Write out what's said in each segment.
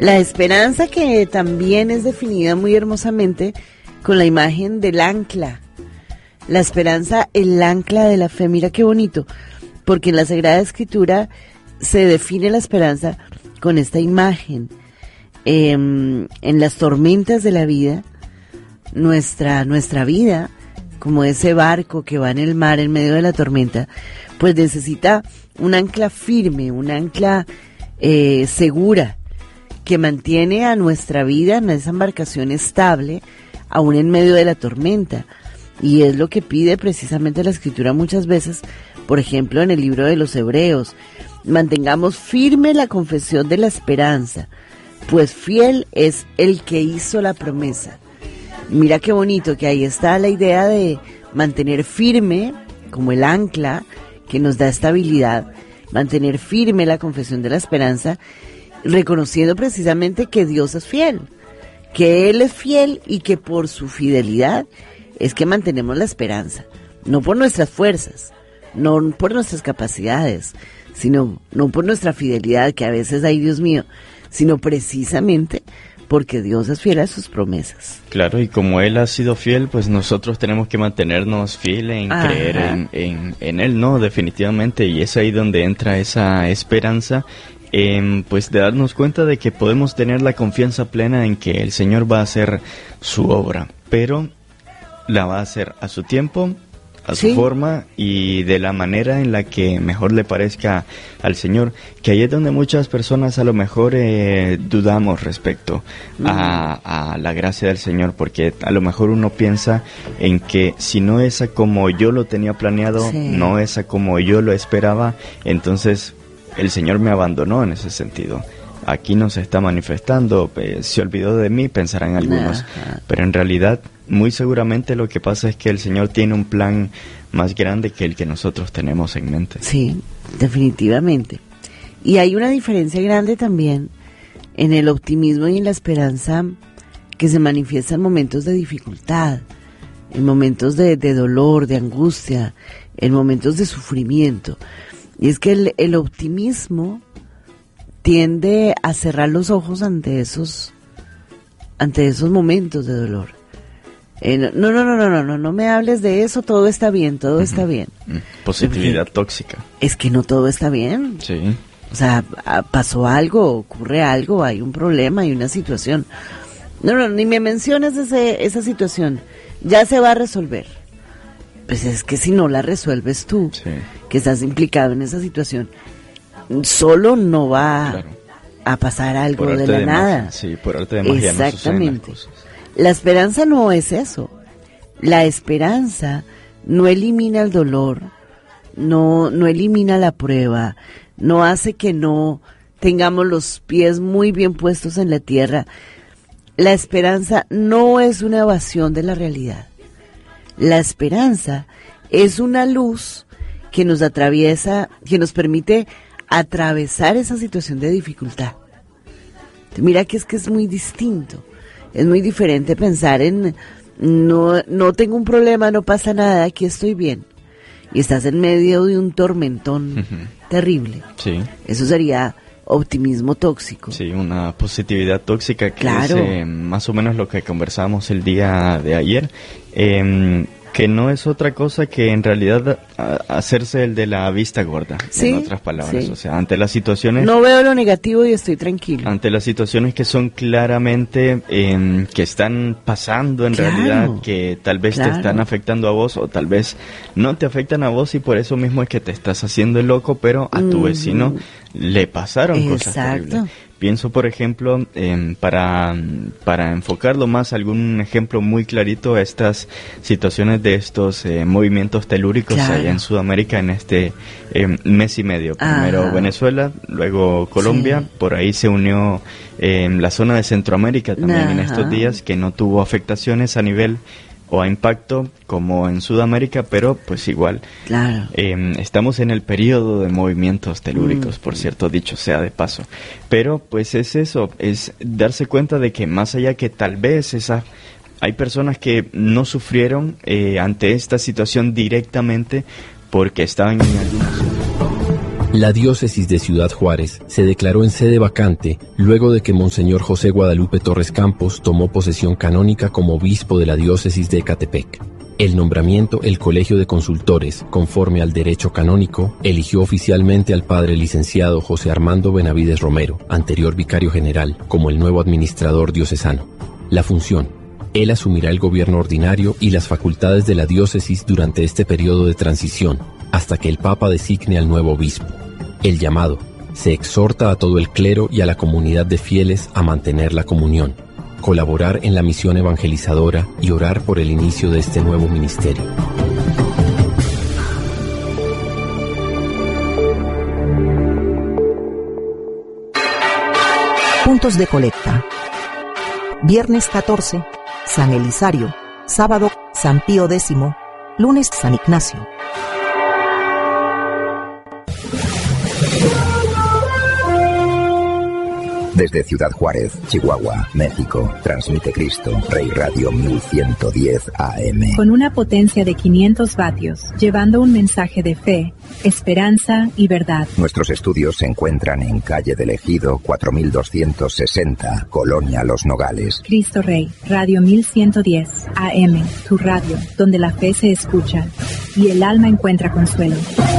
La esperanza, que también es definida muy hermosamente con la imagen del ancla. La esperanza, el ancla de la fe. Mira qué bonito, porque en la Sagrada Escritura se define la esperanza con esta imagen. En las tormentas de la vida, nuestra vida, como ese barco que va en el mar en medio de la tormenta, pues necesita un ancla firme, un ancla segura, que mantiene a nuestra vida en esa embarcación estable, aún en medio de la tormenta. Y es lo que pide precisamente la Escritura muchas veces, por ejemplo en el libro de los Hebreos: mantengamos firme la confesión de la esperanza, pues fiel es el que hizo la promesa. Mira qué bonito que ahí está la idea de mantener firme, como el ancla que nos da estabilidad, mantener firme la confesión de la esperanza, reconociendo precisamente que Dios es fiel, que Él es fiel y que por su fidelidad es que mantenemos la esperanza, no por nuestras fuerzas, no por nuestras capacidades, sino no por nuestra fidelidad, que a veces, ay Dios mío, sino precisamente porque Dios es fiel a sus promesas. Claro, y como Él ha sido fiel, pues nosotros tenemos que mantenernos fieles en creer en Él, ¿no? Definitivamente, y es ahí donde entra esa esperanza, pues de darnos cuenta de que podemos tener la confianza plena en que el Señor va a hacer su obra, pero la va a hacer a su tiempo, a su forma y de la manera en la que mejor le parezca al Señor, que ahí es donde muchas personas a lo mejor dudamos respecto a la gracia del Señor, porque a lo mejor uno piensa en que si no es a como yo lo tenía planeado, no es a como yo lo esperaba, entonces el Señor me abandonó en ese sentido. Aquí no se está manifestando, se olvidó de mí, pensarán algunos, pero en realidad muy seguramente lo que pasa es que el Señor tiene un plan más grande que el que nosotros tenemos en mente. Sí, definitivamente. Y hay una diferencia grande también en el optimismo y en la esperanza que se manifiesta en momentos de dificultad, en momentos de dolor, de angustia, en momentos de sufrimiento. Y es que el optimismo tiende a cerrar los ojos ante esos momentos de dolor. No me hables de eso, todo está bien, todo está bien. Positividad tóxica. Es que no todo está bien. Sí. O sea, pasó algo, ocurre algo, hay un problema, hay una situación. Ni me menciones esa situación, ya se va a resolver. Pues es que si no la resuelves tú, que estás implicado en esa situación, solo no va a pasar algo de la nada. Sí, por arte de magia. Exactamente. No suceden las cosas. La esperanza no es eso. La esperanza no elimina el dolor, no elimina la prueba, no hace que no tengamos los pies muy bien puestos en la tierra. La esperanza no es una evasión de la realidad. La esperanza es una luz que nos atraviesa, que nos permite atravesar esa situación de dificultad. Mira que es muy distinto. Es muy diferente pensar en no tengo un problema, no pasa nada, aquí estoy bien. Y estás en medio de un tormentón terrible. Sí. Eso sería optimismo tóxico. Sí, una positividad tóxica que es más o menos lo que conversamos el día de ayer. Que no es otra cosa que en realidad hacerse el de la vista gorda, en otras palabras. O sea, ante las situaciones... No veo lo negativo y estoy tranquilo. Ante las situaciones que son claramente, que están pasando en realidad, que tal vez te están afectando a vos o tal vez no te afectan a vos y por eso mismo es que te estás haciendo el loco, pero a tu vecino le pasaron cosas terribles. Pienso, por ejemplo, para enfocarlo más, algún ejemplo muy clarito, estas situaciones de estos movimientos telúricos allá en Sudamérica en este mes y medio. Primero Venezuela, luego Colombia, por ahí se unió la zona de Centroamérica también en estos días, que no tuvo afectaciones a nivel o a impacto como en Sudamérica, pero pues igual estamos en el periodo de movimientos telúricos, por cierto, dicho sea de paso, pero pues es eso, es darse cuenta de que más allá que tal vez hay personas que no sufrieron ante esta situación directamente porque estaban en alguna situación. La diócesis de Ciudad Juárez se declaró en sede vacante luego de que Monseñor José Guadalupe Torres Campos tomó posesión canónica como obispo de la diócesis de Ecatepec. El nombramiento, el Colegio de Consultores, conforme al derecho canónico, eligió oficialmente al padre licenciado José Armando Benavides Romero, anterior vicario general, como el nuevo administrador diocesano. La función: él asumirá el gobierno ordinario y las facultades de la diócesis durante este periodo de transición, hasta que el Papa designe al nuevo obispo. El llamado: se exhorta a todo el clero y a la comunidad de fieles a mantener la comunión, colaborar en la misión evangelizadora y orar por el inicio de este nuevo ministerio. Puntos de colecta. Viernes 14, San Elisario. Sábado, San Pío X. Lunes, San Ignacio. Desde Ciudad Juárez, Chihuahua, México, transmite Cristo, Rey Radio 1110 AM. Con una potencia de 500 vatios, llevando un mensaje de fe, esperanza y verdad. Nuestros estudios se encuentran en calle del Ejido 4260, Colonia Los Nogales. Cristo Rey, Radio 1110 AM, tu radio, donde la fe se escucha y el alma encuentra consuelo.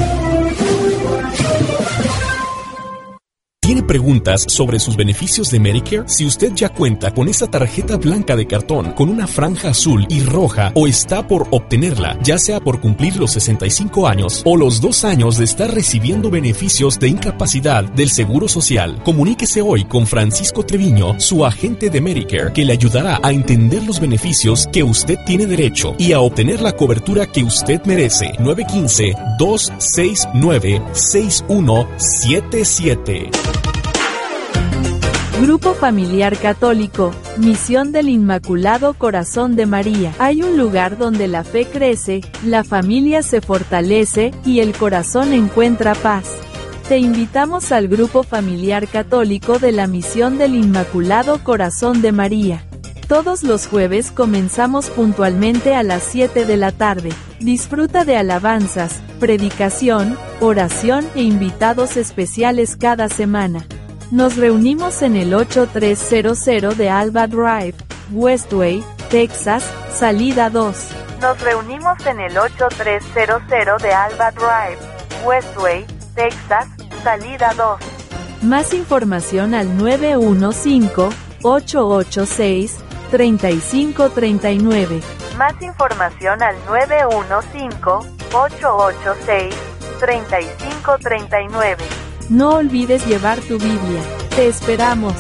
¿Tiene preguntas sobre sus beneficios de Medicare? Si usted ya cuenta con esa tarjeta blanca de cartón con una franja azul y roja o está por obtenerla, ya sea por cumplir los 65 años o los 2 años de estar recibiendo beneficios de incapacidad del Seguro Social, comuníquese hoy con Francisco Treviño, su agente de Medicare, que le ayudará a entender los beneficios que usted tiene derecho y a obtener la cobertura que usted merece. 915-269-6177. Grupo Familiar Católico, Misión del Inmaculado Corazón de María. Hay un lugar donde la fe crece, la familia se fortalece y el corazón encuentra paz. Te invitamos al Grupo Familiar Católico de la Misión del Inmaculado Corazón de María. Todos los jueves comenzamos puntualmente a las 7 de la tarde. Disfruta de alabanzas, predicación, oración e invitados especiales cada semana. Nos reunimos en el 8300 de Alba Drive, Westway, Texas, salida 2. Nos reunimos en el 8300 de Alba Drive, Westway, Texas, salida 2. Más información al 915-886-3539. Más información al 915-886-3539. No olvides llevar tu Biblia. Te esperamos.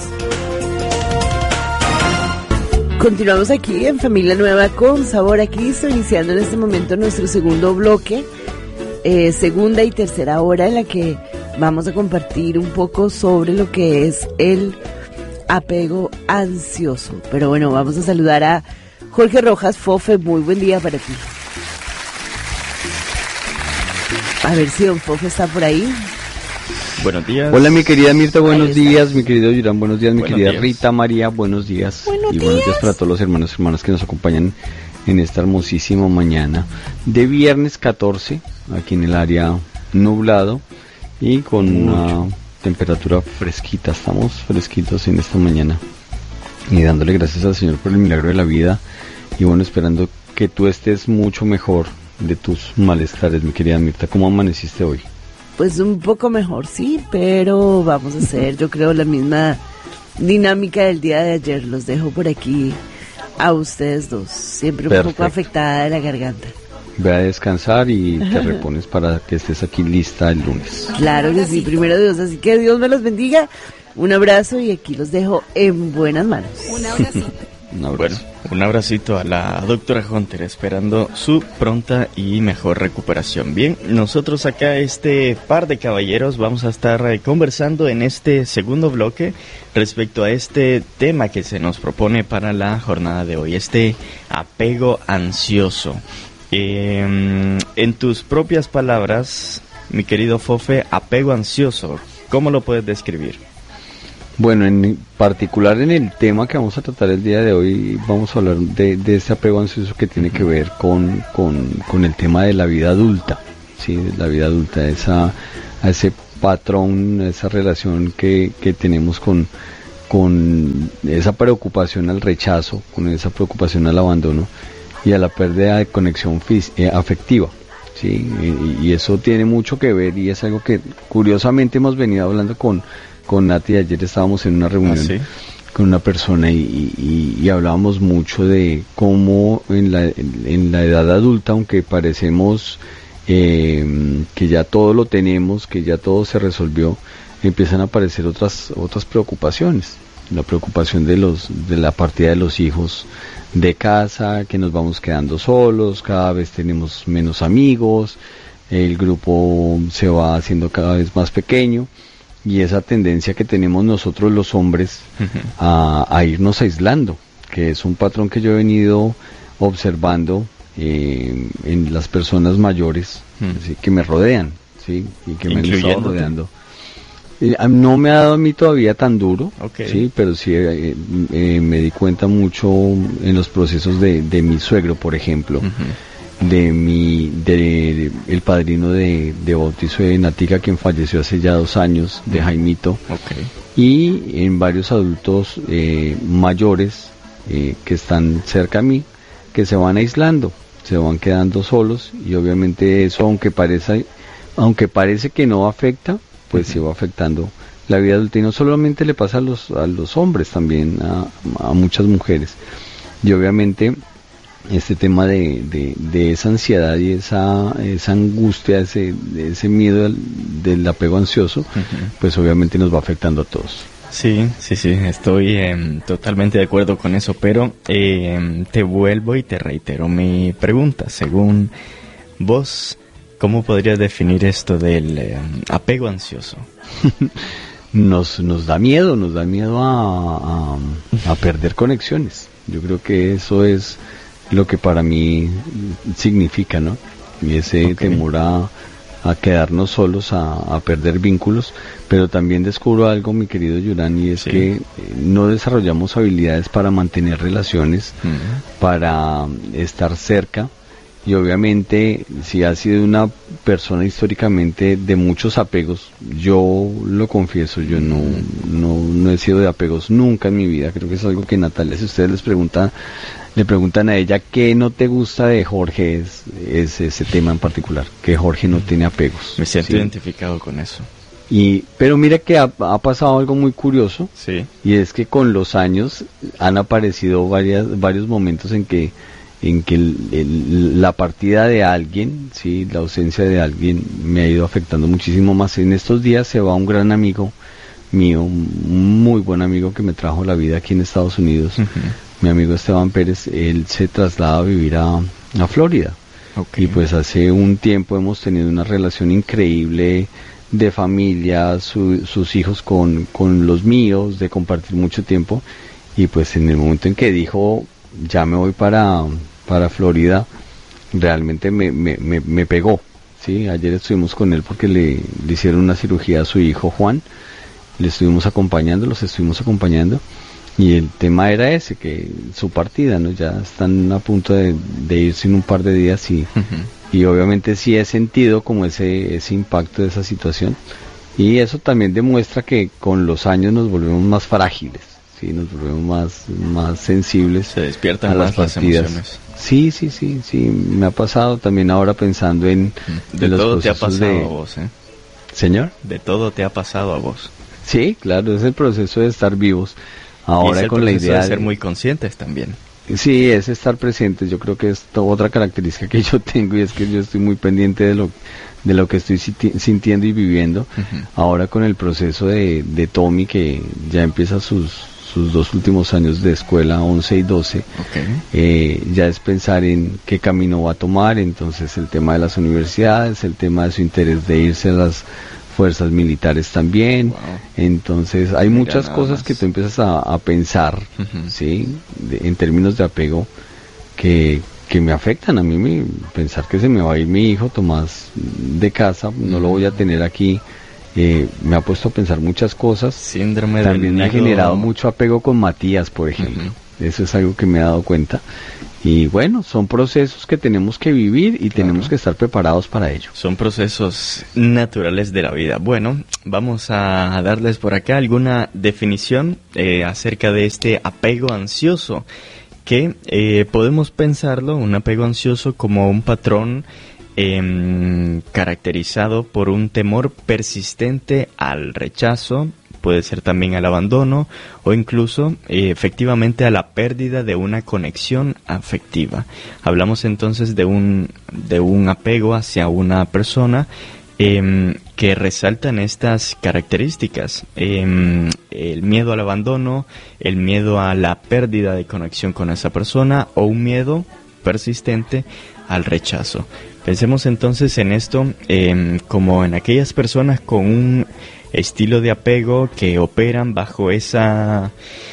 Continuamos aquí en Familia Nueva con Sabor a Cristo, iniciando en este momento nuestro segundo bloque, segunda y tercera hora, en la que vamos a compartir un poco sobre lo que es el apego ansioso. Pero bueno, vamos a saludar a Jorge Rojas. Fofe, muy buen día para ti. A ver si don Fofe está por ahí. Buenos días. Hola mi querida Mirta, buenos días, mi querido Yurán, buenos días, mi querida Rita María, buenos días. Buenos días para todos los hermanos y hermanas que nos acompañan en esta hermosísima mañana de viernes 14, aquí en el área nublado y con una temperatura fresquita. Estamos fresquitos en esta mañana y dándole gracias al Señor por el milagro de la vida y bueno, esperando que tú estés mucho mejor de tus malestares, mi querida Mirta. ¿Cómo amaneciste hoy? Pues un poco mejor, sí, pero vamos a hacer, yo creo, la misma dinámica del día de ayer. Los dejo por aquí a ustedes dos, siempre un poco afectada de la garganta. Ve a descansar y te repones para que estés aquí lista el lunes. Claro que sí, primero Dios, así que Dios me los bendiga. Un abrazo y aquí los dejo en buenas manos. Un abracito. Bueno, un abracito a la doctora Hunter, esperando su pronta y mejor recuperación. Bien, nosotros acá, este par de caballeros, vamos a estar conversando en este segundo bloque respecto a este tema que se nos propone para la jornada de hoy, este apego ansioso. En tus propias palabras, mi querido Fofe, apego ansioso, ¿cómo lo puedes describir? Bueno, en particular en el tema que vamos a tratar el día de hoy, vamos a hablar de ese apego ansioso que tiene que ver con el tema de la vida adulta, ¿sí? De la vida adulta, a ese patrón, esa relación que tenemos con esa preocupación al rechazo, con esa preocupación al abandono y a la pérdida de conexión afectiva, ¿sí? Y eso tiene mucho que ver, y es algo que curiosamente hemos venido hablando con Nati. Ayer estábamos en una reunión con una persona y hablábamos mucho de cómo en la edad adulta, aunque parecemos que ya todo lo tenemos, que ya todo se resolvió, empiezan a aparecer otras preocupaciones. La preocupación de la partida de los hijos de casa, que nos vamos quedando solos, cada vez tenemos menos amigos, el grupo se va haciendo cada vez más pequeño, y esa tendencia que tenemos nosotros los hombres a irnos aislando, que es un patrón que yo he venido observando en las personas mayores, ¿sí? Que me rodean, ¿sí? Y que me han estado rodeando. No me ha dado a mí todavía tan duro, sí, pero sí me di cuenta mucho en los procesos de mi suegro, por ejemplo, de el padrino de bautizo de Natica, quien falleció hace ya 2 años, de Jaimito, y en varios adultos mayores que están cerca a mí, que se van aislando, se van quedando solos, y obviamente eso, aunque parece que no afecta, pues se va afectando la vida adulta, y no solamente le pasa a los hombres, también a muchas mujeres. Y obviamente este tema de esa ansiedad y esa angustia, ese miedo del apego ansioso, pues obviamente nos va afectando a todos. Sí, estoy totalmente de acuerdo con eso, pero te vuelvo y te reitero mi pregunta. Según vos, ¿cómo podrías definir esto del apego ansioso? Nos da miedo a perder conexiones. Yo creo que eso es lo que para mí significa, ¿no? Y ese temor a quedarnos solos, a perder vínculos. Pero también descubro algo, mi querido Yurán, y es que no desarrollamos habilidades para mantener relaciones, para estar cerca. Y obviamente, si has sido una persona históricamente de muchos apegos, yo lo confieso, yo no he sido de apegos nunca en mi vida. Creo que es algo que Natalia, si ustedes le preguntan a ella qué no te gusta de Jorge, es ese tema en particular, que Jorge no tiene apegos. Me siento identificado con eso. Pero mira que ha pasado algo muy curioso, y es que con los años han aparecido varios momentos en que la partida de alguien, sí, la ausencia de alguien me ha ido afectando muchísimo más. En estos días se va un gran amigo mío, un muy buen amigo que me trajo la vida aquí en Estados Unidos, mi amigo Esteban Pérez. Él se traslada a vivir a Florida, y pues hace un tiempo hemos tenido una relación increíble de familia, sus hijos con los míos, de compartir mucho tiempo, y pues en el momento en que dijo ya me voy para Florida, realmente me pegó, ¿sí? Ayer estuvimos con él porque le hicieron una cirugía a su hijo Juan, los estuvimos acompañando, y el tema era ese, que su partida, ¿no? Ya están a punto de irse en un par de días, y obviamente sí he sentido como ese impacto de esa situación, y eso también demuestra que con los años nos volvemos más frágiles, ¿sí? Nos volvemos más sensibles, se despiertan a más las emociones. Sí, me ha pasado también ahora pensando en de los todo te ha pasado a vos, ¿eh? ¿Señor? De todo te ha pasado a vos. Sí, claro, es el proceso de estar vivos. Ahora y es con la idea de ser muy conscientes también. Sí, es estar presentes. Yo creo que es otra característica que yo tengo, y es que yo estoy muy pendiente de lo que estoy sintiendo y viviendo. Ahora con el proceso de Tommy, que ya empieza sus 2 últimos años de escuela, 11 y 12, ya es pensar en qué camino va a tomar. Entonces el tema de las universidades, el tema de su interés de irse a las fuerzas militares también. Entonces hay muchas cosas que tú empiezas a pensar, ¿sí? En términos de apego, que me afectan a mí. Pensar que se me va a ir mi hijo Tomás de casa, no lo voy a tener aquí, me ha puesto a pensar muchas cosas. Síndrome también del me ha nido. generado mucho apego con Matías, por ejemplo. Eso es algo que me he dado cuenta. Y bueno, son procesos que tenemos que vivir y tenemos que estar preparados para ello. Son procesos naturales de la vida. Bueno, vamos a darles por acá alguna definición acerca de este apego ansioso, que podemos pensarlo, un apego ansioso, como un patrón caracterizado por un temor persistente al rechazo, puede ser también al abandono o incluso efectivamente a la pérdida de una conexión afectiva. Hablamos entonces de un apego hacia una persona que resaltan estas características: el miedo al abandono, el miedo a la pérdida de conexión con esa persona o un miedo persistente al rechazo. Pensemos entonces en esto como en aquellas personas con un estilo de apego que operan bajo esa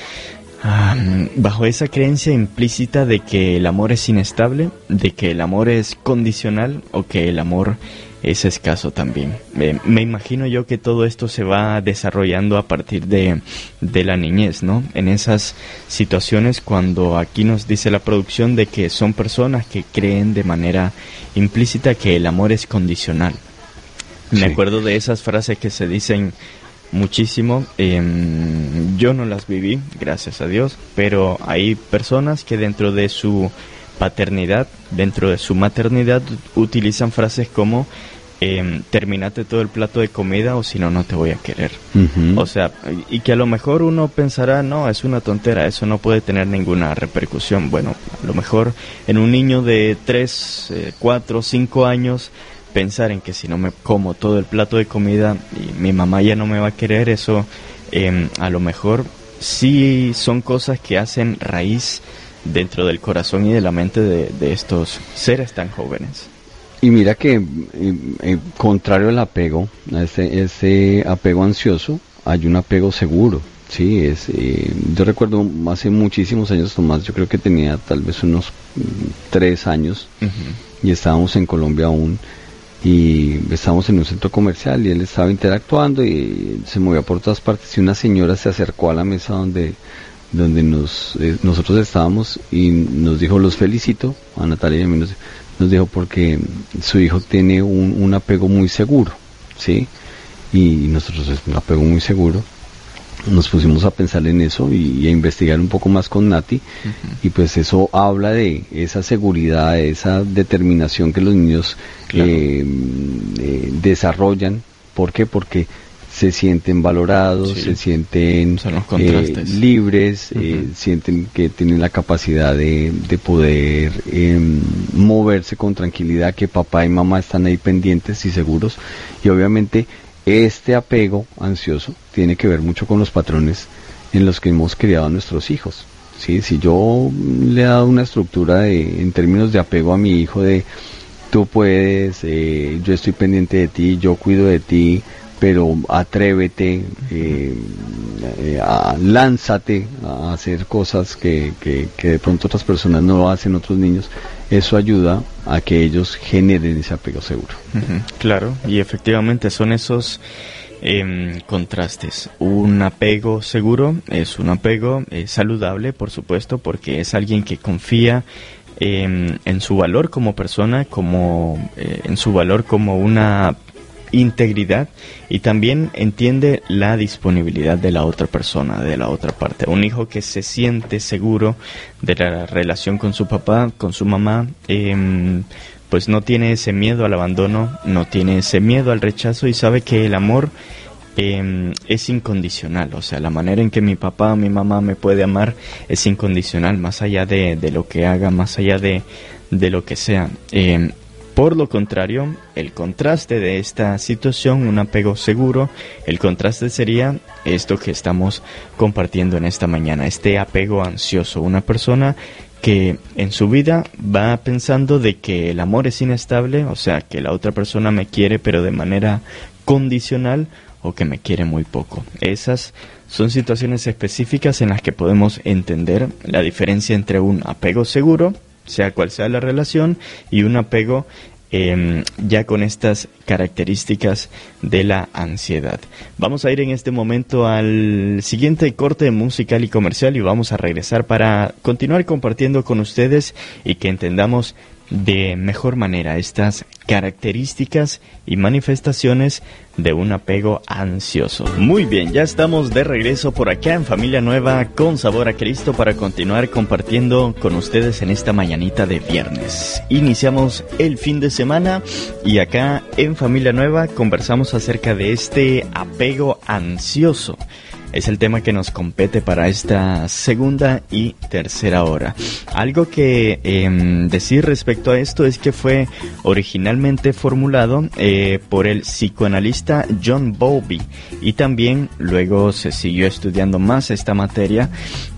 creencia implícita de que el amor es inestable, de que el amor es condicional o que el amor es escaso también. Me imagino yo que todo esto se va desarrollando a partir de la niñez, ¿no? En esas situaciones cuando aquí nos dice la producción de que son personas que creen de manera implícita que el amor es condicional. Me acuerdo de esas frases que se dicen muchísimo. Yo no las viví, gracias a Dios, pero hay personas que dentro de su paternidad, dentro de su maternidad, utilizan frases como terminate todo el plato de comida o si no, no te voy a querer. O sea, y que a lo mejor uno pensará, no, es una tontera, eso no puede tener ninguna repercusión. Bueno, a lo mejor en un niño de 3, 4, 5 años, pensar en que si no me como todo el plato de comida y mi mamá ya no me va a querer, eso a lo mejor sí son cosas que hacen raíz dentro del corazón y de la mente de estos seres tan jóvenes. Y mira que contrario al apego, a ese apego ansioso, hay un apego seguro. Sí, yo recuerdo hace muchísimos años, Tomás, yo creo que tenía tal vez unos 3 años, y estábamos en Colombia aún, y estábamos en un centro comercial y él estaba interactuando y se movía por todas partes y una señora se acercó a la mesa donde nosotros estábamos y nos dijo: los felicito, a Natalia y a mí nos dijo, porque su hijo tiene un apego muy seguro, ¿sí? Y nosotros, es un apego muy seguro. Nos pusimos a pensar en eso y a investigar un poco más con Nati, y pues eso habla de esa seguridad, de esa determinación que los niños desarrollan. ¿Por qué? Porque se sienten valorados, se sienten libres, sienten que tienen la capacidad de poder moverse con tranquilidad, que papá y mamá están ahí pendientes y seguros. Y obviamente este apego ansioso tiene que ver mucho con los patrones en los que hemos criado a nuestros hijos. ¿Sí? Si yo le he dado una estructura en términos de apego a mi hijo, de tú puedes, yo estoy pendiente de ti, yo cuido de ti, pero atrévete, lánzate a hacer cosas que de pronto otras personas no hacen, otros niños, eso ayuda a que ellos generen ese apego seguro. Claro, y efectivamente son esos contrastes. Un apego seguro es un apego saludable, por supuesto, porque es alguien que confía en su valor como persona, en su valor como una integridad, y también entiende la disponibilidad de la otra persona, de la otra parte. Un hijo que se siente seguro de la relación con su papá, con su mamá, pues no tiene ese miedo al abandono, no tiene ese miedo al rechazo, y sabe que el amor es incondicional. O sea, la manera en que mi papá o mi mamá me puede amar es incondicional, más allá de lo que haga, más allá de lo que sea. Por lo contrario, el contraste de esta situación, un apego seguro, el contraste sería esto que estamos compartiendo en esta mañana, este apego ansioso, una persona que en su vida va pensando de que el amor es inestable, o sea, que la otra persona me quiere pero de manera condicional, o que me quiere muy poco. Esas son situaciones específicas en las que podemos entender la diferencia entre un apego seguro, sea cual sea la relación, y un apego ya con estas características de la ansiedad. Vamos a ir en este momento al siguiente corte musical y comercial y vamos a regresar para continuar compartiendo con ustedes y que entendamos de mejor manera estas características y manifestaciones de un apego ansioso. Muy bien, ya estamos de regreso por acá en Familia Nueva con Sabor a Cristo para continuar compartiendo con ustedes en esta mañanita de viernes. Iniciamos el fin de semana y acá en Familia Nueva conversamos acerca de este apego ansioso. Es el tema que nos compete para esta segunda y tercera hora. Algo que decir respecto a esto es que fue originalmente formulado por el psicoanalista John Bowlby y también luego se siguió estudiando más esta materia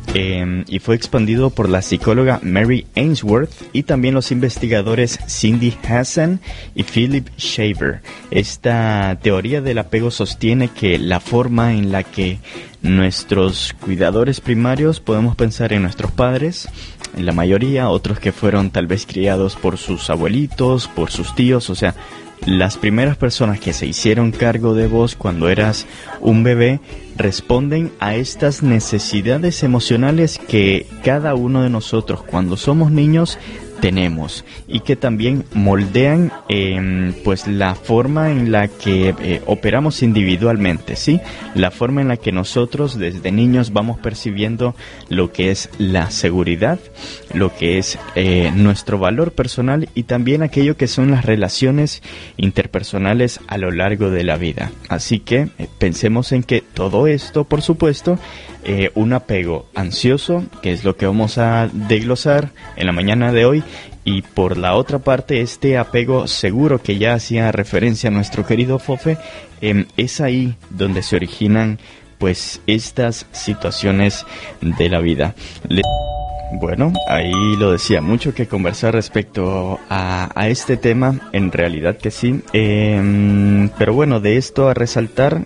y fue expandido por la psicóloga Mary Ainsworth y también los investigadores Cindy Hassan y Philip Shaver. Esta teoría del apego sostiene que la forma en la que nuestros cuidadores primarios, podemos pensar en nuestros padres, en la mayoría, otros que fueron tal vez criados por sus abuelitos, por sus tíos, o sea, las primeras personas que se hicieron cargo de vos cuando eras un bebé responden a estas necesidades emocionales que cada uno de nosotros cuando somos niños tenemos y que también moldean pues la forma en la que operamos individualmente, ¿sí? La forma en la que nosotros desde niños vamos percibiendo lo que es la seguridad, lo que es nuestro valor personal y también aquello que son las relaciones interpersonales a lo largo de la vida. Así que pensemos en que todo esto, por supuesto, un apego ansioso, que es lo que vamos a desglosar en la mañana de hoy, y por la otra parte este apego seguro que ya hacía referencia a nuestro querido Fofe, es ahí donde se originan pues estas situaciones de la vida. Bueno, ahí lo decía, mucho que conversar respecto a este tema, en realidad que sí, pero bueno, de esto a resaltar,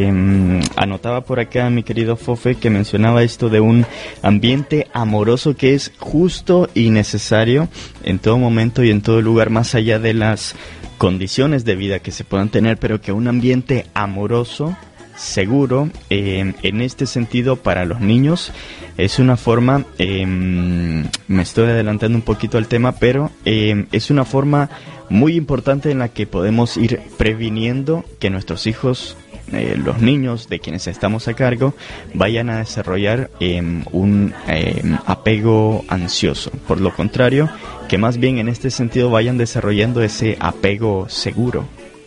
anotaba por acá mi querido Fofe que mencionaba esto de un ambiente amoroso que es justo y necesario en todo momento y en todo lugar, más allá de las condiciones de vida que se puedan tener, pero que un ambiente amoroso, seguro, en este sentido para los niños es una forma, me estoy adelantando un poquito al tema, pero es una forma muy importante en la que podemos ir previniendo que nuestros hijos, los niños de quienes estamos a cargo, vayan a desarrollar un apego ansioso. Por lo contrario, que más bien en este sentido vayan desarrollando ese apego seguro.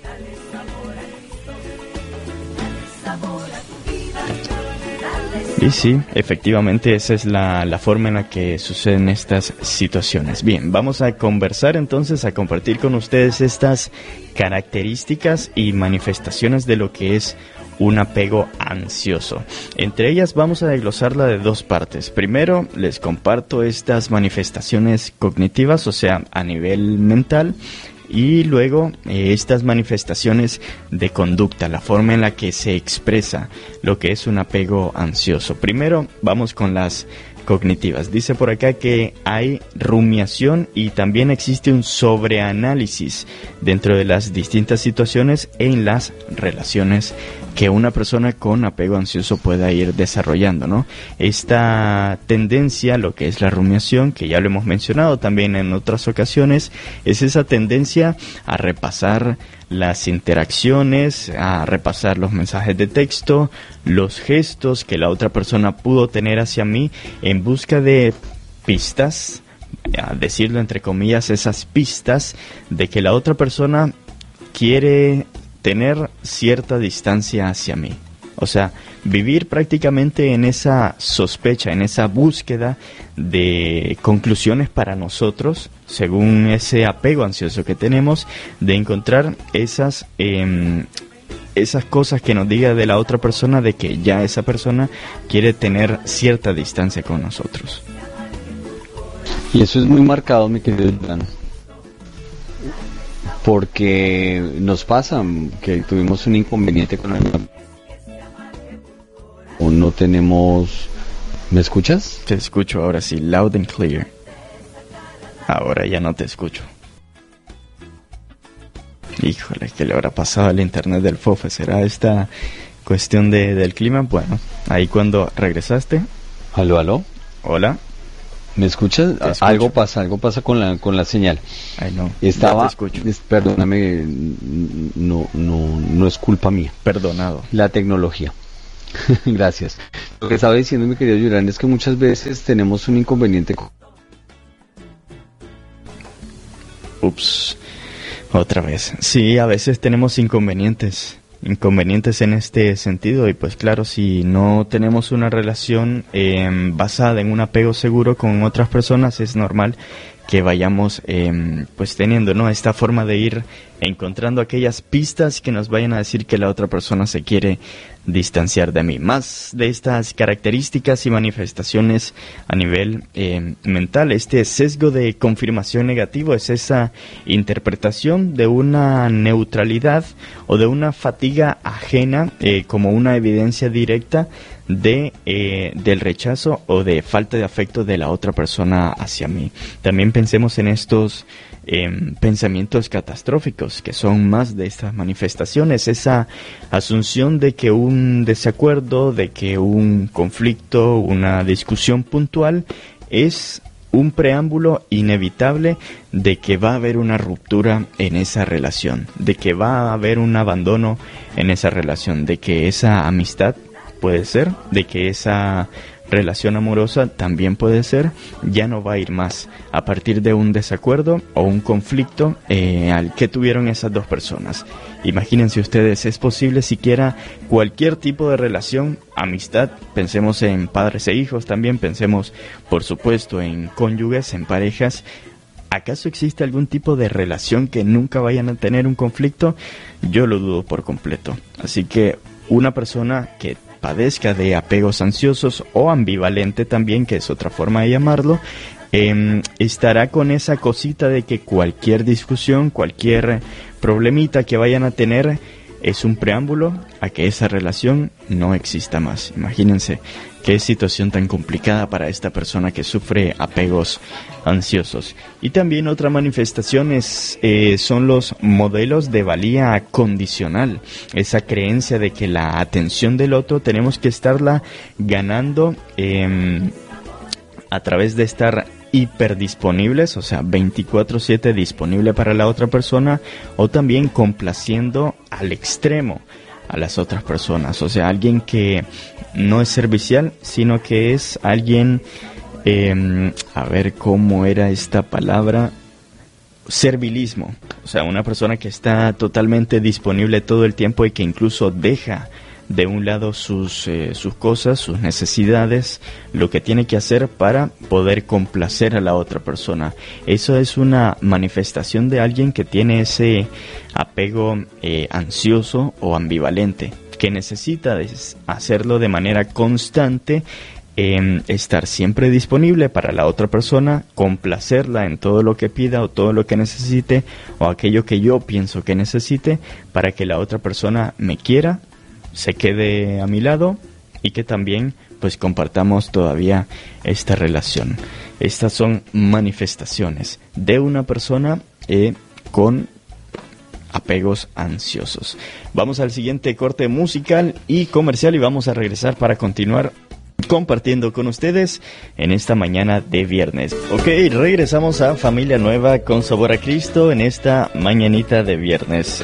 Y sí, efectivamente esa es la forma en la que suceden estas situaciones. Bien, vamos a conversar entonces, a compartir con ustedes estas características y manifestaciones de lo que es un apego ansioso. Entre ellas vamos a desglosarla de dos partes. Primero, les comparto estas manifestaciones cognitivas, o sea, a nivel mental, y luego estas manifestaciones de conducta, la forma en la que se expresa lo que es un apego ansioso. Primero vamos con las cognitivas. Dice por acá que hay rumiación y también existe un sobreanálisis dentro de las distintas situaciones en las relaciones que una persona con apego ansioso pueda ir desarrollando, ¿no? Esta tendencia, lo que es la rumiación, que ya lo hemos mencionado también en otras ocasiones, es esa tendencia a repasar las interacciones, a repasar los mensajes de texto, los gestos que la otra persona pudo tener hacia mí en busca de pistas, a decirlo entre comillas, esas pistas de que la otra persona quiere tener cierta distancia hacia mí. O sea, vivir prácticamente en esa sospecha, en esa búsqueda de conclusiones para nosotros, según ese apego ansioso que tenemos, de encontrar esas cosas que nos diga de la otra persona de que ya esa persona quiere tener cierta distancia con nosotros. Y eso es muy marcado, mi querido Iván, porque nos pasa que tuvimos un inconveniente con el... o no tenemos... ¿Me escuchas? Te escucho ahora sí, loud and clear. Ahora ya no te escucho. Híjole, ¿qué le habrá pasado al internet del Fofe? ¿Será esta cuestión del clima? Bueno, ahí cuando regresaste. Aló. Hola. ¿Me escuchas? Algo pasa con la señal. Ay, no. Estaba, te escucho. Perdóname, no es culpa mía. Perdonado. La tecnología. Gracias. Lo que estaba diciendo mi querido Yurán es que muchas veces tenemos un inconveniente. Ups, otra vez. Sí, a veces tenemos inconvenientes en este sentido, y pues claro, si no tenemos una relación basada en un apego seguro con otras personas, es normal que vayamos pues teniendo, ¿no?, esta forma de ir encontrando aquellas pistas que nos vayan a decir que la otra persona se quiere distanciar de mí. Más de estas características y manifestaciones a nivel mental, este sesgo de confirmación negativo es esa interpretación de una neutralidad o de una fatiga ajena como una evidencia directa del rechazo o de falta de afecto de la otra persona hacia mí. También pensemos en estos pensamientos catastróficos, que son más de estas manifestaciones, esa asunción de que un desacuerdo, de que un conflicto, una discusión puntual es un preámbulo inevitable de que va a haber una ruptura en esa relación, de que va a haber un abandono en esa relación, de que esa amistad puede ser, de que esa relación amorosa también puede ser, ya no va a ir más a partir de un desacuerdo o un conflicto al que tuvieron esas dos personas. Imagínense ustedes, es posible siquiera cualquier tipo de relación, amistad, pensemos en padres e hijos también, pensemos por supuesto en cónyuges, en parejas. ¿Acaso existe algún tipo de relación que nunca vayan a tener un conflicto? Yo lo dudo por completo. Así que una persona que padezca de apegos ansiosos o ambivalente también, que es otra forma de llamarlo, estará con esa cosita de que cualquier discusión, cualquier problemita que vayan a tener es un preámbulo a que esa relación no exista más. Imagínense qué situación tan complicada para esta persona que sufre apegos ansiosos. Y también otra manifestación son los modelos de valía condicional, esa creencia de que la atención del otro tenemos que estarla ganando a través de estar hiperdisponibles, o sea, 24/7 disponible para la otra persona, o también complaciendo al extremo a las otras personas, o sea, alguien que no es servicial, sino que es alguien, a ver cómo era esta palabra, servilismo, o sea, una persona que está totalmente disponible todo el tiempo y que incluso deja de un lado sus cosas, sus necesidades, lo que tiene que hacer para poder complacer a la otra persona. Eso es una manifestación de alguien que tiene ese apego ansioso o ambivalente, que necesita hacerlo de manera constante, estar siempre disponible para la otra persona, complacerla en todo lo que pida o todo lo que necesite o aquello que yo pienso que necesite para que la otra persona me quiera, se quede a mi lado y que también pues compartamos todavía esta relación. Estas son manifestaciones de una persona con apegos ansiosos. Vamos al siguiente corte musical y comercial y vamos a regresar para continuar compartiendo con ustedes en esta mañana de viernes. Ok, regresamos a Familia Nueva con Sabor a Cristo en esta mañanita de viernes.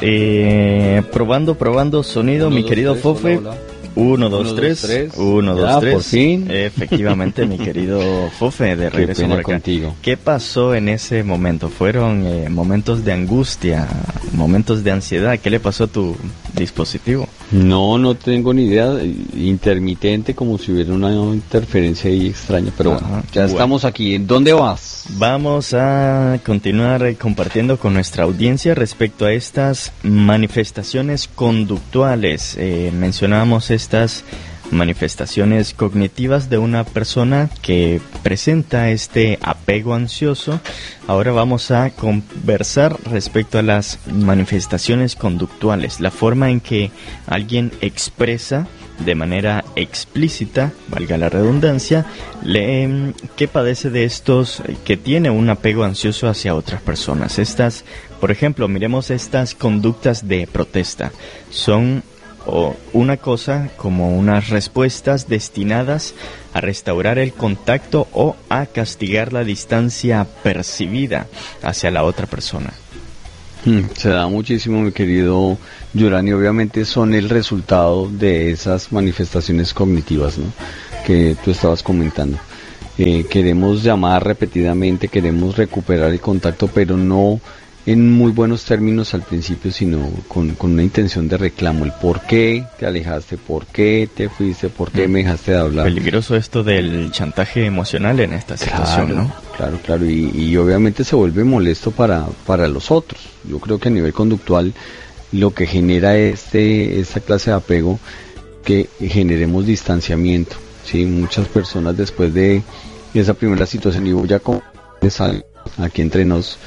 Probando sonido, mi querido Fofe. 1, 2, 3. 1, 2, 3. Por fin. Efectivamente, mi querido Fofe, de regreso por acá. Contigo. ¿Qué pasó en ese momento? ¿Fueron momentos de angustia, momentos de ansiedad? ¿Qué le pasó a tu dispositivo? No tengo ni idea. Intermitente, como si hubiera una interferencia ahí extraña. Pero bueno, ya estamos aquí. ¿En dónde vas? Vamos a continuar compartiendo con nuestra audiencia respecto a estas manifestaciones conductuales. Mencionábamos estas manifestaciones cognitivas de una persona que presenta este apego ansioso. Ahora vamos a conversar respecto a las manifestaciones conductuales, la forma en que alguien expresa de manera explícita, valga la redundancia, que padece de estos, que tiene un apego ansioso hacia otras personas. Estas Por ejemplo, miremos estas conductas de protesta. Son una cosa como unas respuestas destinadas a restaurar el contacto o a castigar la distancia percibida hacia la otra persona. Se da muchísimo, mi querido Yuran, y obviamente son el resultado de esas manifestaciones cognitivas, ¿no?, que tú estabas comentando. Queremos llamar repetidamente, queremos recuperar el contacto, pero no en muy buenos términos al principio, sino con una intención de reclamo. El por qué te alejaste, por qué te fuiste, por qué me dejaste de hablar. Peligroso esto del chantaje emocional en esta situación, ¿no? Claro, y obviamente se vuelve molesto para los otros. Yo creo que a nivel conductual lo que genera esta clase de apego, que generemos distanciamiento, ¿sí? Muchas personas después de esa primera situación, y voy a comenzar aquí entre nos,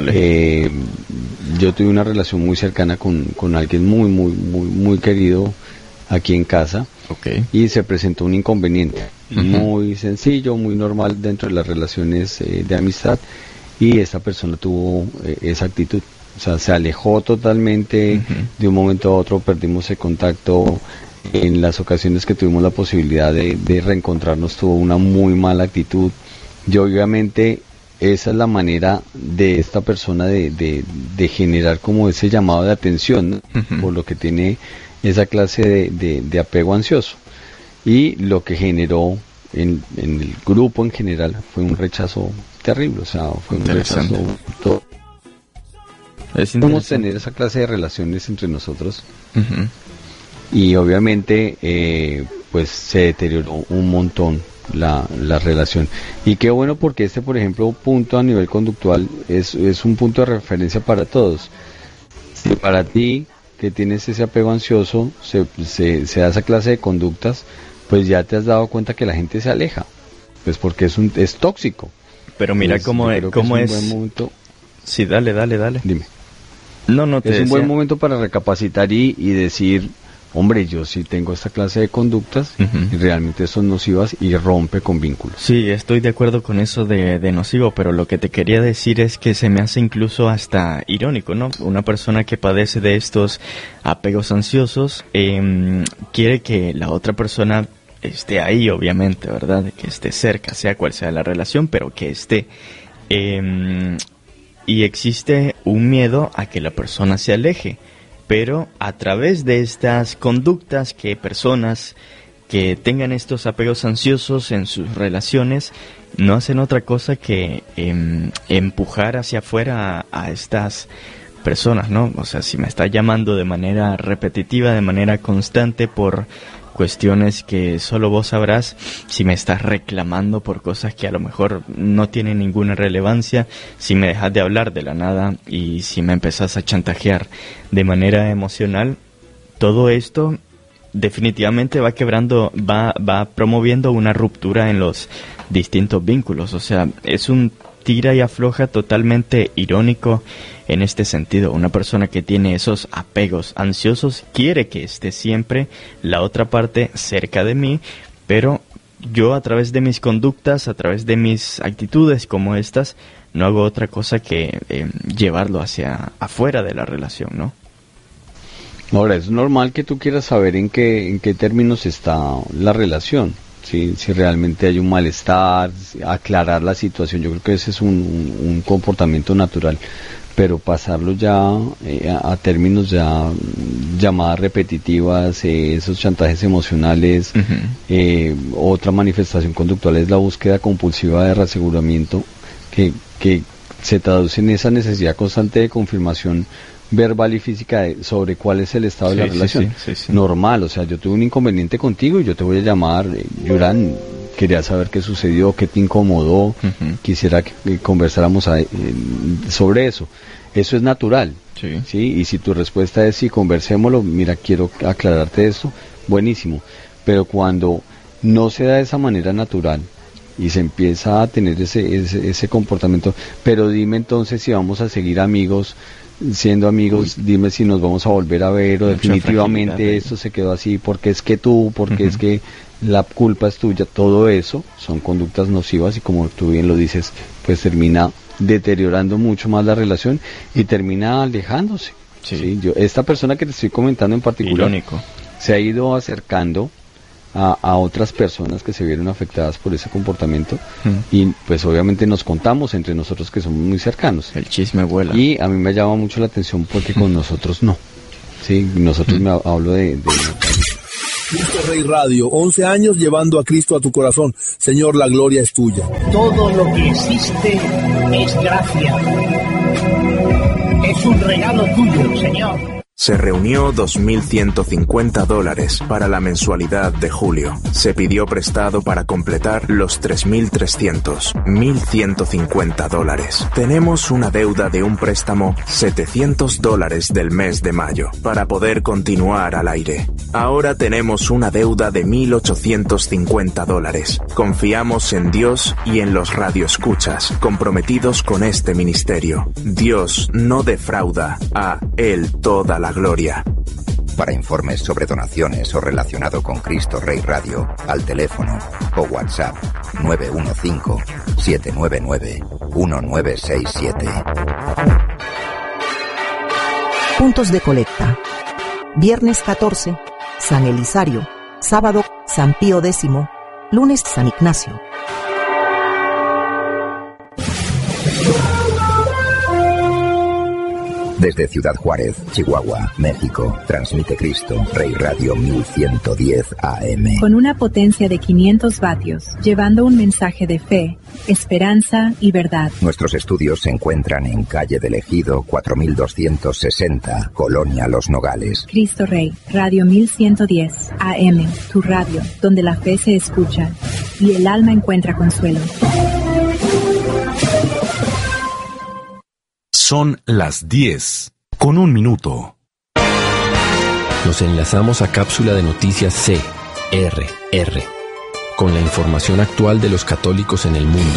yo tuve una relación muy cercana con alguien muy querido aquí en casa, y se presentó un inconveniente muy sencillo, muy normal dentro de las relaciones de amistad, y esta persona tuvo esa actitud, o sea, se alejó totalmente. De un momento a otro perdimos el contacto. En las ocasiones que tuvimos la posibilidad de reencontrarnos, tuvo una muy mala actitud. Y obviamente esa es la manera de esta persona de generar como ese llamado de atención, ¿no?, por lo que tiene esa clase de apego ansioso. Y lo que generó en el grupo en general fue un rechazo terrible, o sea, fue un rechazo todo. Podemos tener esa clase de relaciones entre nosotros, y obviamente pues se deterioró un montón la relación. Y qué bueno, porque por ejemplo, punto a nivel conductual es un punto de referencia para todos. Si para ti, que tienes ese apego ansioso, se da esa clase de conductas, pues ya te has dado cuenta que la gente se aleja, pues porque es tóxico. Pero mira pues, cómo es. Un buen momento. Sí, dale. Dime. No te es decía. Un buen momento para recapacitar y decir, hombre, yo sí tengo esta clase de conductas, y realmente son nocivas y rompe con vínculos. Sí, estoy de acuerdo con eso de nocivo, pero lo que te quería decir es que se me hace incluso hasta irónico, ¿no? Una persona que padece de estos apegos ansiosos quiere que la otra persona esté ahí, obviamente, ¿verdad? Que esté cerca, sea cual sea la relación, pero que esté. Y existe un miedo a que la persona se aleje. Pero a través de estas conductas, que personas que tengan estos apegos ansiosos en sus relaciones no hacen otra cosa que empujar hacia afuera a estas personas, ¿no? O sea, si me está llamando de manera repetitiva, de manera constante por cuestiones que solo vos sabrás, si me estás reclamando por cosas que a lo mejor no tienen ninguna relevancia, si me dejas de hablar de la nada y si me empezás a chantajear de manera emocional, todo esto definitivamente va quebrando, va promoviendo una ruptura en los distintos vínculos. O sea, es un tira y afloja totalmente irónico en este sentido. Una persona que tiene esos apegos ansiosos quiere que esté siempre la otra parte cerca de mí, pero yo, a través de mis conductas, a través de mis actitudes como estas, no hago otra cosa que llevarlo hacia afuera de la relación, ¿no? Ahora, es normal que tú quieras saber en qué términos está la relación. Si realmente hay un malestar, aclarar la situación. Yo creo que ese es un comportamiento natural, pero pasarlo ya a términos ya llamadas repetitivas, esos chantajes emocionales, otra manifestación conductual es la búsqueda compulsiva de reaseguramiento, que se traduce en esa necesidad constante de confirmación verbal y física sobre cuál es el estado de la relación. Sí. Normal, o sea, yo tuve un inconveniente contigo y yo te voy a llamar, Yuran, quería saber qué sucedió, qué te incomodó, quisiera que conversáramos sobre eso. Eso es natural, ¿sí? Y si tu respuesta es sí, conversémoslo, mira, quiero aclararte esto, buenísimo. Pero cuando no se da de esa manera natural y se empieza a tener ese comportamiento, pero dime entonces si vamos a seguir amigos, siendo amigos, dime si nos vamos a volver a ver, o definitivamente esto se quedó así, porque es que tú, porque es que la culpa es tuya. Todo eso son conductas nocivas y, como tú bien lo dices, pues termina deteriorando mucho más la relación y termina alejándose. Sí. Esta persona que te estoy comentando en particular irónico, se ha ido acercando a otras personas que se vieron afectadas por ese comportamiento y pues obviamente nos contamos entre nosotros que somos muy cercanos. El chisme vuela. Y a mí me llama mucho la atención porque con nosotros no. Sí, nosotros me hablo de Cristo Rey Radio, 11 años llevando a Cristo a tu corazón. Señor, la gloria es tuya. Todo lo que existe es gracia. Es un regalo tuyo, Señor. Se reunió $2.150 para la mensualidad de julio. Se pidió prestado para completar los $3.300, $1.150. Tenemos una deuda de un préstamo $700 del mes de mayo para poder continuar al aire. Ahora tenemos una deuda de $1.850. Confiamos en Dios y en los radioescuchas comprometidos con este ministerio. Dios no defrauda, a Él toda la gloria. Para informes sobre donaciones o relacionado con Cristo Rey Radio, al teléfono o WhatsApp 915-799-1967. Puntos de colecta. Viernes 14, San Elisario. Sábado, San Pío X. Lunes, San Ignacio. Desde Ciudad Juárez, Chihuahua, México, transmite Cristo Rey Radio 1110 AM. Con una potencia de 500 vatios, llevando un mensaje de fe, esperanza y verdad. Nuestros estudios se encuentran en calle del Ejido 4260, Colonia Los Nogales. Cristo Rey, Radio 1110 AM, tu radio, donde la fe se escucha y el alma encuentra consuelo. Son las 10:01. Nos enlazamos a cápsula de noticias CRR, con la información actual de los católicos en el mundo.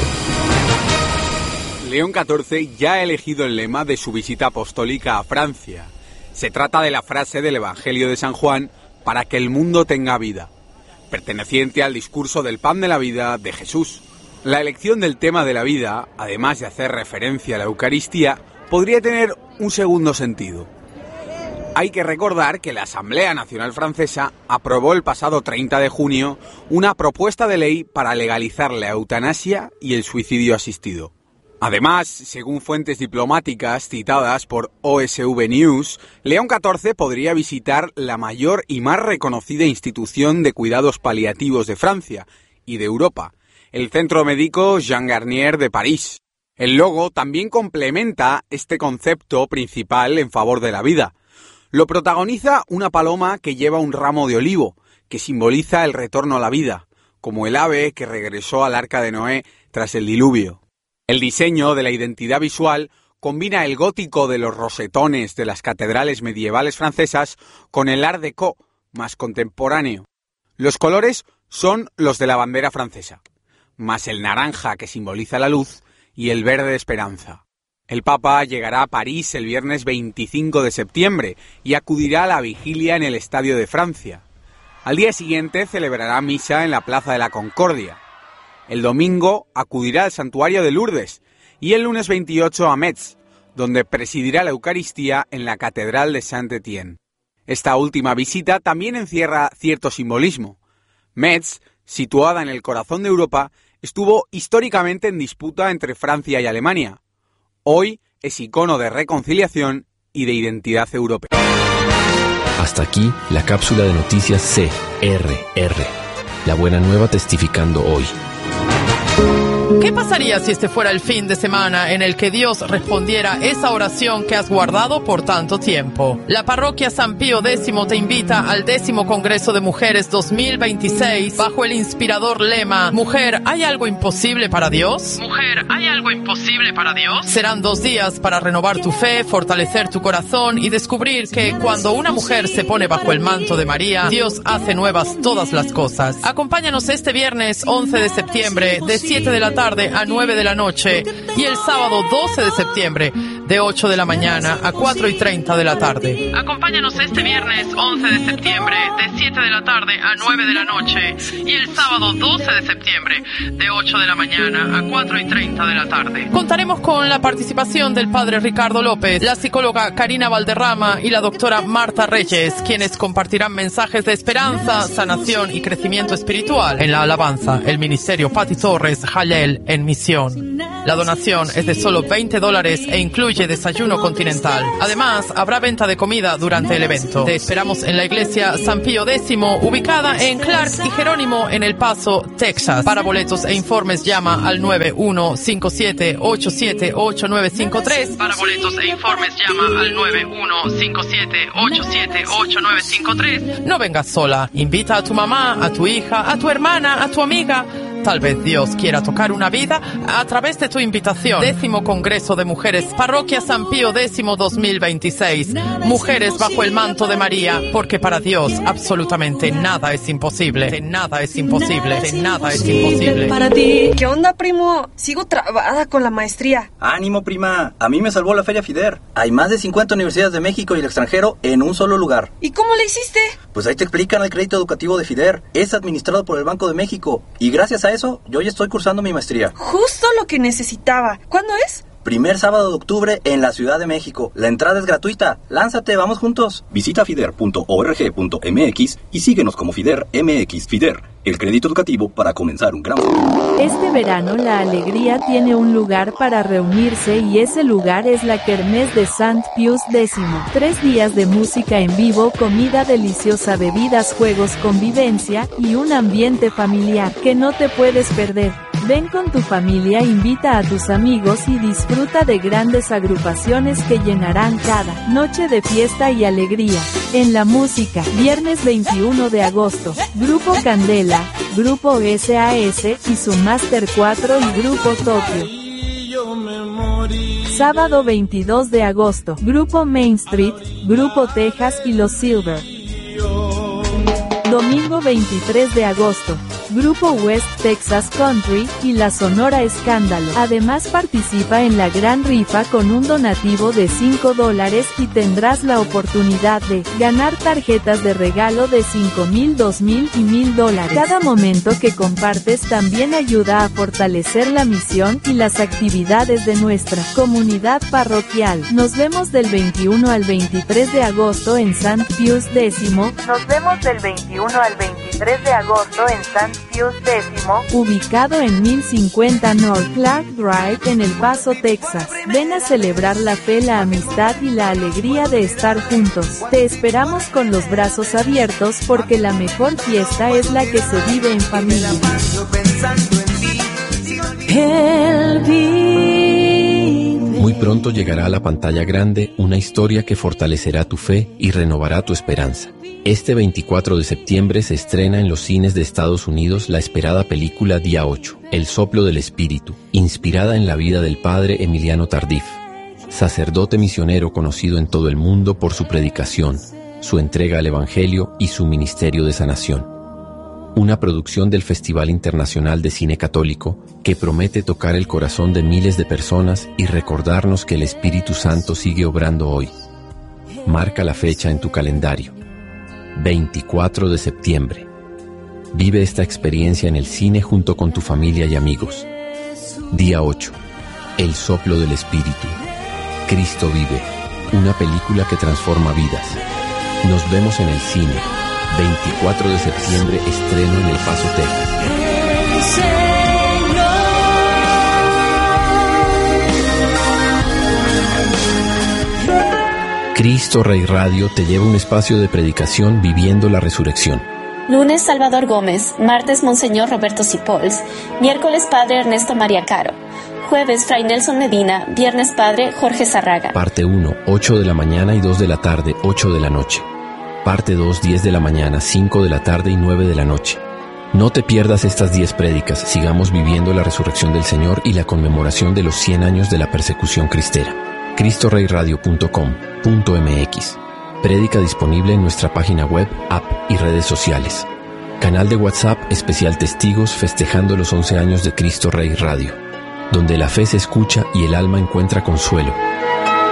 León XIV ya ha elegido el lema de su visita apostólica a Francia. Se trata de la frase del Evangelio de San Juan, para que el mundo tenga vida, perteneciente al discurso del pan de la vida de Jesús. La elección del tema de la vida, además de hacer referencia a la Eucaristía, podría tener un segundo sentido. Hay que recordar que la Asamblea Nacional Francesa aprobó el pasado 30 de junio una propuesta de ley para legalizar la eutanasia y el suicidio asistido. Además, según fuentes diplomáticas citadas por OSV News, León XIV podría visitar la mayor y más reconocida institución de cuidados paliativos de Francia y de Europa, el Centro Médico Jean Garnier de París. El logo también complementa este concepto principal en favor de la vida. Lo protagoniza una paloma que lleva un ramo de olivo, que simboliza el retorno a la vida, como el ave que regresó al Arca de Noé tras el diluvio. El diseño de la identidad visual combina el gótico de los rosetones de las catedrales medievales francesas con el Art Déco más contemporáneo. Los colores son los de la bandera francesa, más el naranja que simboliza la luz y el verde de esperanza. El Papa llegará a París el viernes 25 de septiembre y acudirá a la vigilia en el Estadio de Francia. Al día siguiente celebrará misa en la Plaza de la Concordia. El domingo acudirá al Santuario de Lourdes y el lunes 28 a Metz, donde presidirá la Eucaristía en la Catedral de Saint-Étienne. Esta última visita también encierra cierto simbolismo. Metz, situada en el corazón de Europa, estuvo históricamente en disputa entre Francia y Alemania. Hoy es icono de reconciliación y de identidad europea. Hasta aquí la cápsula de noticias CRR. La buena nueva testificando hoy. ¿Qué pasaría si este fuera el fin de semana en el que Dios respondiera esa oración que has guardado por tanto tiempo? La parroquia San Pío X te invita al 10º Congreso de Mujeres 2026 bajo el inspirador lema ¿Mujer, hay algo imposible para Dios? ¿Mujer, hay algo imposible para Dios? Serán 2 días para renovar tu fe, fortalecer tu corazón y descubrir que cuando una mujer se pone bajo el manto de María, Dios hace nuevas todas las cosas. Acompáñanos este viernes 11 de septiembre de 7 de la tarde a 9 de la noche y el sábado 12 de septiembre de 8 de la mañana a 4:30 de la tarde. Acompáñanos este viernes 11 de septiembre de 7 de la tarde a 9 de la noche y el sábado 12 de septiembre de 8 de la mañana a 4:30 de la tarde. Contaremos con la participación del padre Ricardo López, la psicóloga Karina Valderrama y la doctora Marta Reyes, quienes compartirán mensajes de esperanza, sanación y crecimiento espiritual. En la alabanza, el ministerio Pati Torres Jalel en misión. La donación es de solo $20 e incluye desayuno continental. Además, habrá venta de comida durante el evento. Te esperamos en la iglesia San Pío X, ubicada en Clark y Jerónimo en El Paso, Texas. Para boletos e informes llama al 9157878953. Para boletos e informes llama al 9157878953. No vengas sola. Invita a tu mamá, a tu hija, a tu hermana, a tu amiga. Tal vez Dios quiera tocar una vida a través de tu invitación. 10º Congreso de Mujeres, Parroquia San Pío X 2026. Mujeres bajo el manto de María, porque para Dios absolutamente nada es imposible. Nada es imposible. Nada es imposible. Para ti. ¿Qué onda, primo? Sigo trabada con la maestría. Ánimo, prima. A mí me salvó la Feria FIDER. Hay más de 50 universidades de México y el extranjero en un solo lugar. ¿Y cómo le hiciste? Pues ahí te explican el crédito educativo de FIDER. Es administrado por el Banco de México. Y gracias a eso, yo ya estoy cursando mi maestría. Justo lo que necesitaba. ¿Cuándo es? Primer sábado de octubre en la Ciudad de México. La entrada es gratuita. Lánzate, vamos juntos. Visita fider.org.mx y síguenos como FIDER MX. FIDER, el crédito educativo para comenzar un gran futuro. Este verano la alegría tiene un lugar para reunirse y ese lugar es la Kermés de Sant Pius X. 3 días de música en vivo, comida deliciosa, bebidas, juegos, convivencia y un ambiente familiar que no te puedes perder. Ven con tu familia, invita a tus amigos y disfruta de grandes agrupaciones que llenarán cada noche de fiesta y alegría. En la música, viernes 21 de agosto, Grupo Candela, Grupo SAS y su Master 4 y Grupo Tokio. Sábado 22 de agosto, Grupo Main Street, Grupo Texas y Los Silver. Domingo 23 de agosto, Grupo West Texas Country y la Sonora Escándalo. Además participa en la gran rifa con un donativo de $5 y tendrás la oportunidad de ganar tarjetas de regalo de $5,000, $2,000 y $1,000. Cada momento que compartes también ayuda a fortalecer la misión y las actividades de nuestra comunidad parroquial. Nos vemos del 21 al 23 de agosto en Sant Pius X. Nos vemos del 21 al 23 de agosto en Sant Pius X, ubicado en 1050 North Clark Drive en El Paso, Texas. Ven a celebrar la fe, la amistad y la alegría de estar juntos. Te esperamos con los brazos abiertos porque la mejor fiesta es la que se vive en familia. Muy pronto llegará a la pantalla grande una historia que fortalecerá tu fe y renovará tu esperanza. Este 24 de septiembre se estrena en los cines de Estados Unidos la esperada película Día 8, El soplo del espíritu, inspirada en la vida del padre Emiliano Tardif, sacerdote misionero conocido en todo el mundo por su predicación, su entrega al Evangelio y su ministerio de sanación. Una producción del Festival Internacional de Cine Católico que promete tocar el corazón de miles de personas y recordarnos que el Espíritu Santo sigue obrando hoy. Marca la fecha en tu calendario. 24 de septiembre. Vive esta experiencia en el cine junto con tu familia y amigos. Día 8. El soplo del Espíritu. Cristo vive. Una película que transforma vidas. Nos vemos en el cine. 24 de septiembre, estreno en El Paso, Texas. Cristo Rey Radio te lleva a un espacio de predicación viviendo la resurrección. Lunes, Salvador Gómez. Martes, Monseñor Roberto Cipols. Miércoles, Padre Ernesto María Caro. Jueves, Fray Nelson Medina. Viernes, Padre Jorge Zarraga. Parte 1, 8 de la mañana y 2 de la tarde, 8 de la noche. Parte 2, 10 de la mañana, 5 de la tarde y 9 de la noche. No te pierdas estas 10 prédicas. Sigamos viviendo la resurrección del Señor y la conmemoración de los 100 años de la persecución cristera. CristoReyRadio.com.mx. Prédica disponible en nuestra página web, app y redes sociales. Canal de WhatsApp especial Testigos festejando los 11 años de Cristo Rey Radio, donde la fe se escucha y el alma encuentra consuelo.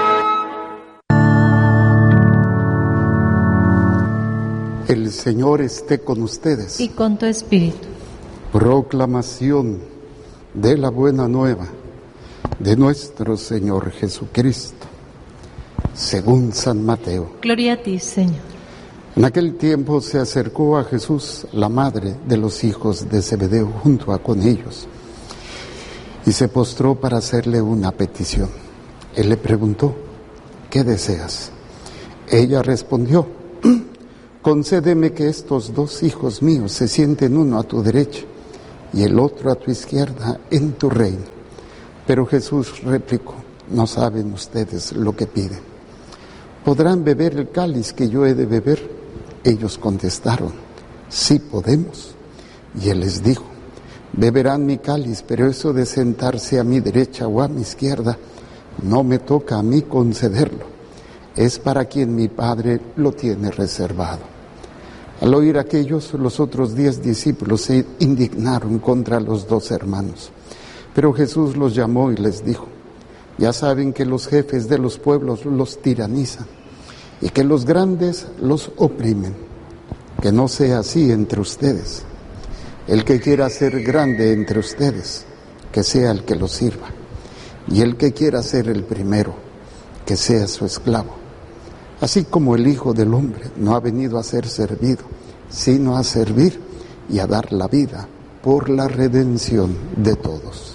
El Señor esté con ustedes. Y con tu espíritu. Proclamación de la buena nueva de nuestro Señor Jesucristo, según San Mateo. Gloria a ti, Señor. En aquel tiempo se acercó a Jesús la madre de los hijos de Zebedeo junto con ellos y se postró para hacerle una petición. Él le preguntó: ¿qué deseas? Ella respondió: concédeme que estos 2 hijos míos se sienten uno a tu derecha y el otro a tu izquierda en tu reino. Pero Jesús replicó: no saben ustedes lo que piden. ¿Podrán beber el cáliz que yo he de beber? Ellos contestaron: sí podemos. Y él les dijo: beberán mi cáliz, pero eso de sentarse a mi derecha o a mi izquierda no me toca a mí concederlo. Es para quien mi Padre lo tiene reservado. Al oír aquellos, los otros 10 discípulos se indignaron contra los 2 hermanos. Pero Jesús los llamó y les dijo: ya saben que los jefes de los pueblos los tiranizan y que los grandes los oprimen. Que no sea así entre ustedes. El que quiera ser grande entre ustedes, que sea el que los sirva. Y el que quiera ser el primero, que sea su esclavo. Así como el Hijo del Hombre no ha venido a ser servido, sino a servir y a dar la vida por la redención de todos.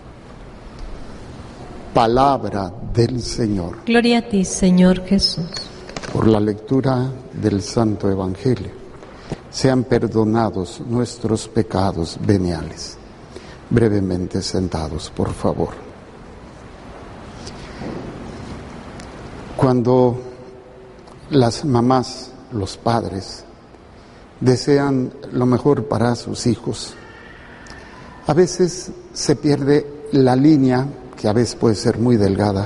Palabra del Señor. Gloria a ti, Señor Jesús. Por la lectura del Santo Evangelio, sean perdonados nuestros pecados veniales. Brevemente sentados, por favor. Cuando las mamás, los padres, desean lo mejor para sus hijos, a veces se pierde la línea, que a veces puede ser muy delgada,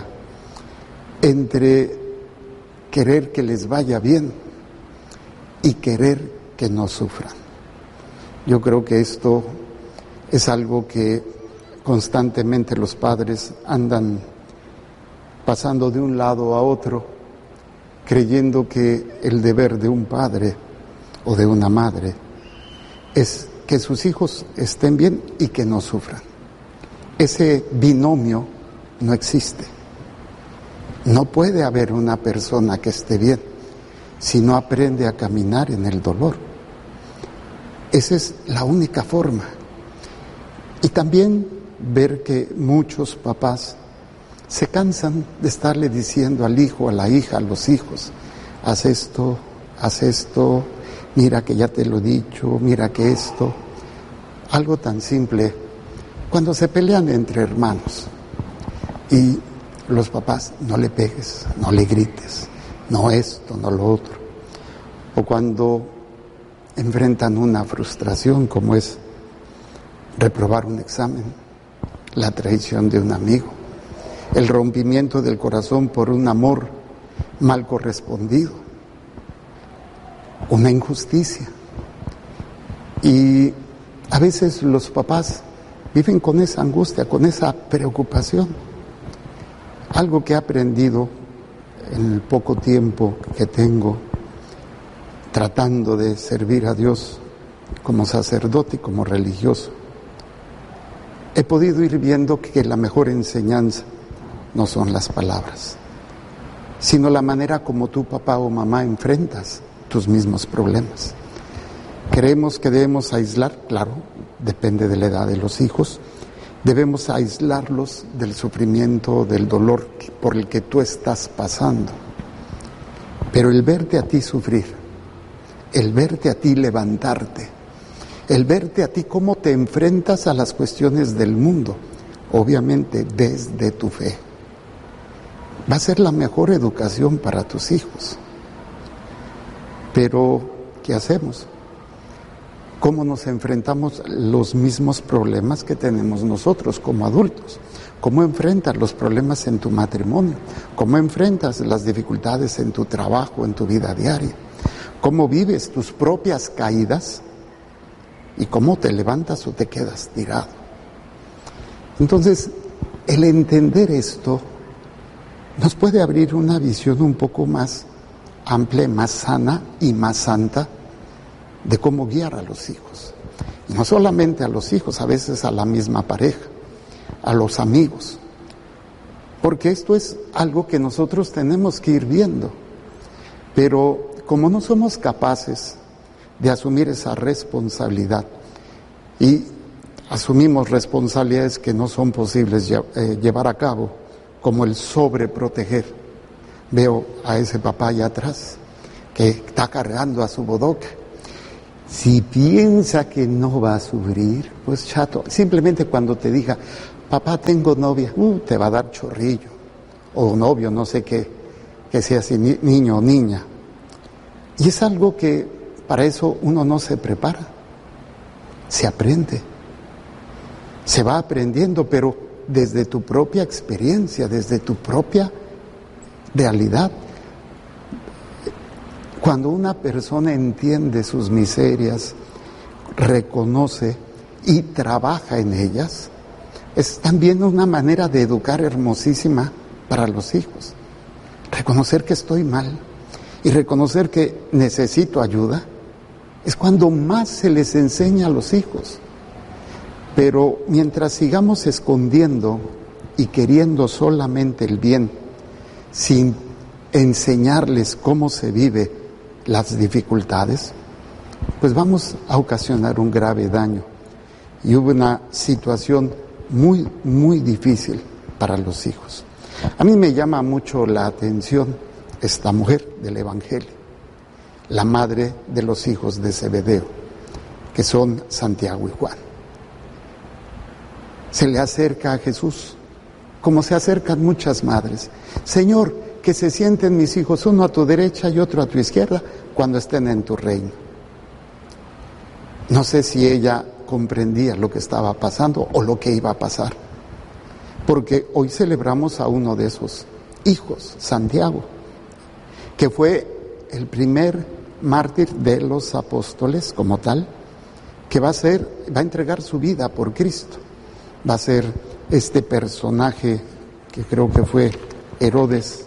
entre querer que les vaya bien y querer que no sufran. Yo creo que esto es algo que constantemente los padres andan pasando de un lado a otro, creyendo que el deber de un padre o de una madre es que sus hijos estén bien y que no sufran. Ese binomio no existe. No puede haber una persona que esté bien si no aprende a caminar en el dolor. Esa es la única forma. Y también ver que muchos papás se cansan de estarle diciendo al hijo, a la hija, a los hijos: haz esto, mira que ya te lo he dicho, mira que esto. Algo tan simple, cuando se pelean entre hermanos y los papás: no le pegues, no le grites, no esto, no lo otro. O cuando enfrentan una frustración como es reprobar un examen, la traición de un amigo, el rompimiento del corazón por un amor mal correspondido, una injusticia. Y a veces los papás viven con esa angustia, con esa preocupación. Algo que he aprendido en el poco tiempo que tengo tratando de servir a Dios como sacerdote y como religioso, he podido ir viendo que la mejor enseñanza no son las palabras, sino la manera como tú, papá o mamá, enfrentas tus mismos problemas. Creemos que debemos aislar, claro, depende de la edad de los hijos, debemos aislarlos del sufrimiento, del dolor por el que tú estás pasando. Pero el verte a ti sufrir, el verte a ti levantarte, el verte a ti cómo te enfrentas a las cuestiones del mundo, obviamente desde tu fe, va a ser la mejor educación para tus hijos. Pero, ¿qué hacemos? ¿Cómo nos enfrentamos los mismos problemas que tenemos nosotros como adultos? ¿Cómo enfrentas los problemas en tu matrimonio? ¿Cómo enfrentas las dificultades en tu trabajo, en tu vida diaria? ¿Cómo vives tus propias caídas? ¿Y cómo te levantas o te quedas tirado? Entonces, el entender esto nos puede abrir una visión un poco más amplia, más sana y más santa de cómo guiar a los hijos. Y no solamente a los hijos, a veces a la misma pareja, a los amigos. Porque esto es algo que nosotros tenemos que ir viendo. Pero como no somos capaces de asumir esa responsabilidad y asumimos responsabilidades que no son posibles llevar a cabo, como el sobreproteger. Veo a ese papá allá atrás que está cargando a su bodoca. Si piensa que no va a sufrir, pues chato, simplemente cuando te diga, papá, tengo novia, te va a dar chorrillo, o novio, no sé qué, que sea si niño o niña. Y es algo que para eso uno no se prepara, se aprende, se va aprendiendo, pero desde tu propia experiencia, desde tu propia realidad. Cuando una persona entiende sus miserias, reconoce y trabaja en ellas, es también una manera de educar hermosísima para los hijos. Reconocer que estoy mal y reconocer que necesito ayuda es cuando más se les enseña a los hijos. Pero mientras sigamos escondiendo y queriendo solamente el bien, sin enseñarles cómo se vive las dificultades, pues vamos a ocasionar un grave daño. Y hubo una situación muy, muy difícil para los hijos. A mí me llama mucho la atención esta mujer del Evangelio, la madre de los hijos de Zebedeo, que son Santiago y Juan. Se le acerca a Jesús, como se acercan muchas madres. Señor, que se sienten mis hijos, uno a tu derecha y otro a tu izquierda, cuando estén en tu reino. No sé si ella comprendía lo que estaba pasando o lo que iba a pasar, porque hoy celebramos a uno de esos hijos, Santiago, que fue el primer mártir de los apóstoles como tal, que va a entregar su vida por Cristo. Va a ser este personaje que creo que fue Herodes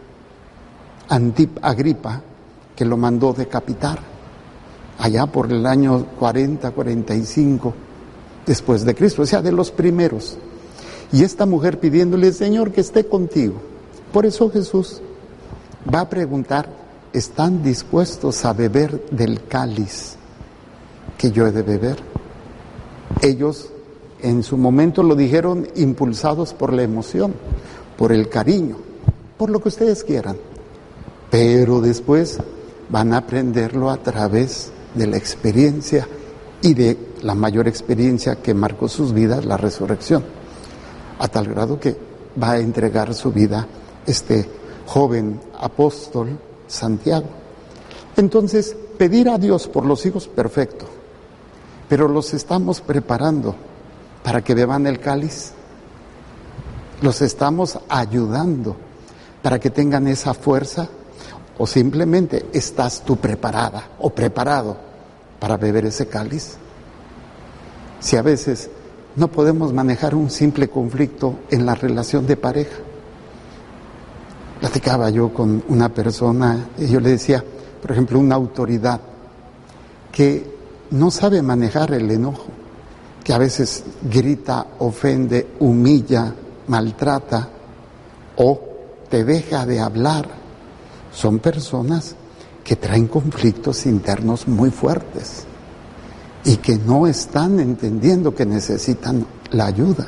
Agripa, que lo mandó decapitar allá por el año 40-45 después de Cristo, o sea, de los primeros. Y esta mujer pidiéndole, Señor, que esté contigo. Por eso Jesús va a preguntar, ¿están dispuestos a beber del cáliz que yo he de beber? Ellos en su momento lo dijeron impulsados por la emoción, por el cariño, por lo que ustedes quieran. Pero después van a aprenderlo a través de la experiencia y de la mayor experiencia que marcó sus vidas, la resurrección. A tal grado que va a entregar su vida este joven apóstol Santiago. Entonces, pedir a Dios por los hijos, perfecto. Pero los estamos preparando para que beban el cáliz. Los estamos ayudando para que tengan esa fuerza, o simplemente estás tú preparada o preparado para beber ese cáliz. Si a veces no podemos manejar un simple conflicto en la relación de pareja. Platicaba yo con una persona y yo le decía, por ejemplo, una autoridad que no sabe manejar el enojo, que a veces grita, ofende, humilla, maltrata o te deja de hablar. Son personas que traen conflictos internos muy fuertes y que no están entendiendo que necesitan la ayuda.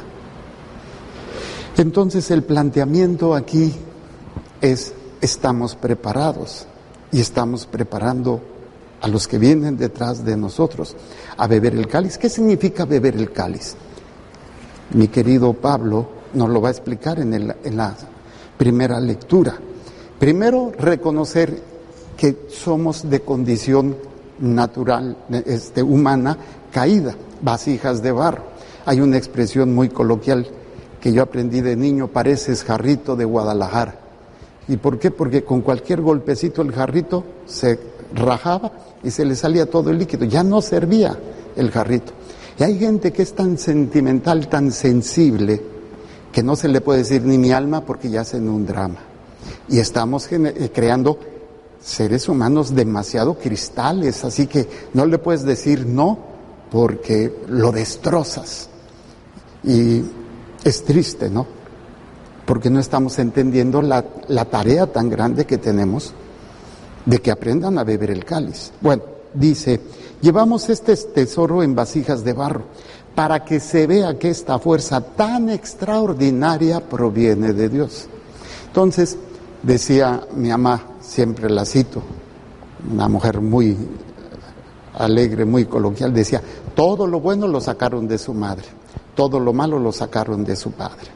Entonces el planteamiento aquí es, estamos preparados y estamos preparando a los que vienen detrás de nosotros a beber el cáliz. ¿Qué significa beber el cáliz? Mi querido Pablo nos lo va a explicar en la primera lectura. Primero, reconocer que somos de condición natural, humana, caída, vasijas de barro. Hay una expresión muy coloquial que yo aprendí de niño, pareces jarrito de Guadalajara. ¿Y por qué? Porque con cualquier golpecito el jarrito se rajaba y se le salía todo el líquido, ya no servía el jarrito. Y hay gente que es tan sentimental, tan sensible, que no se le puede decir ni mi alma porque ya hacen un drama. Y estamos creando seres humanos demasiado cristales, así que no le puedes decir no porque lo destrozas. Y es triste, ¿no? Porque no estamos entendiendo la tarea tan grande que tenemos de que aprendan a beber el cáliz. Bueno, dice, llevamos este tesoro en vasijas de barro para que se vea que esta fuerza tan extraordinaria proviene de Dios. Entonces, decía mi mamá, siempre la cito, una mujer muy alegre, muy coloquial, decía, todo lo bueno lo sacaron de su madre, todo lo malo lo sacaron de su padre.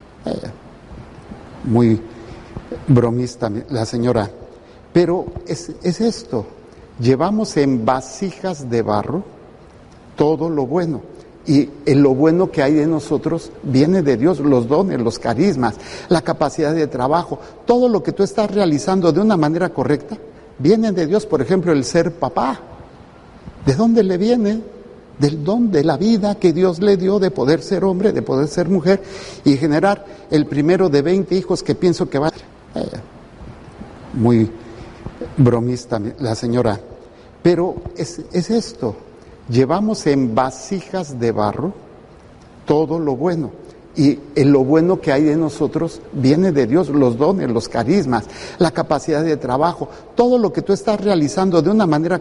Muy bromista la señora, pero es esto, llevamos en vasijas de barro todo lo bueno, y lo bueno que hay de nosotros viene de Dios, los dones, los carismas, la capacidad de trabajo, todo lo que tú estás realizando de una manera correcta, viene de Dios. Por ejemplo, el ser papá, ¿de dónde le viene? Del don de la vida que Dios le dio de poder ser hombre, de poder ser mujer y generar el primero de 20 hijos que pienso que va. Muy bromista la señora, pero es esto, llevamos en vasijas de barro todo lo bueno, y lo bueno que hay de nosotros viene de Dios, los dones, los carismas, la capacidad de trabajo, todo lo que tú estás realizando de una manera